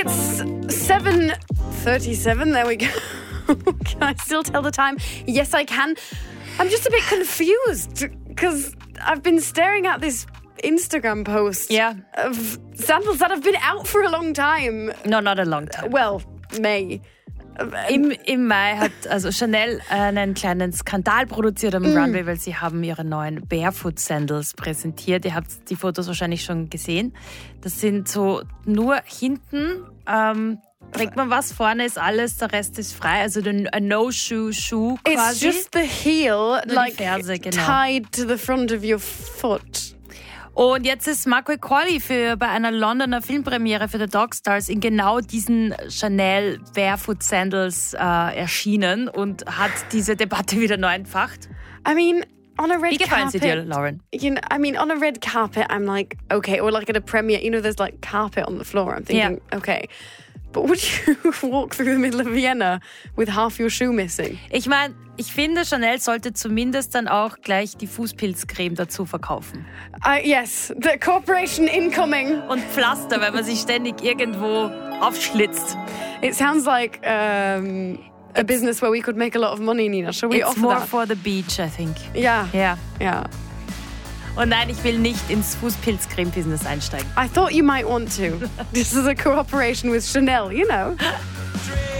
It's 7:37. There we go. Can I still tell the time? Yes, I can. I'm just a bit confused because I've been staring at this Instagram post of sandals that have been out for a long time. No, not a long time. Well, May. Im Mai hat also Chanel einen kleinen Skandal produziert am Runway, weil sie haben ihre neuen Barefoot Sandals präsentiert. Ihr habt die Fotos wahrscheinlich schon gesehen. Das sind so nur hinten trägt man was, vorne ist alles, der Rest ist frei. Also ein No-Shoe-Shoe quasi. It's just the heel, like Ferse, genau. tied to the front of your foot. Und jetzt ist Marco Corley bei einer Londoner Filmpremiere für The Dogstars in genau diesen Chanel Barefoot Sandals erschienen und hat diese Debatte wieder neu entfacht. I mean, on a red Wie gefallen carpet, sie dir, Lauren? You know, I mean, on a red carpet, I'm like, okay. Or like at a premiere, you know, there's like carpet on the floor. I'm thinking, okay. But would you walk through the middle of Vienna with half your shoe missing? Ich meine, ich finde, Chanel sollte zumindest dann auch gleich die Fußpilzcreme dazu verkaufen. Yes, the cooperation incoming. Und Pflaster, weil man sich ständig irgendwo aufschlitzt. It sounds like a business where we could make a lot of money, Nina. Shall we It's offer more that? for the beach, I think. Yeah. Ja. Yeah. Und nein, ich will nicht ins Fußpilzcreme-Business einsteigen. I thought you might want to. This is a cooperation with Chanel, you know.